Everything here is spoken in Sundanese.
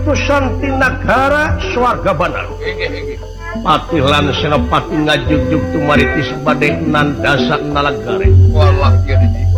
utusan ti negara swarga bandar. Patilan senopati ngajug-jug tumariti sabade nandasa nalagare. Walak ya di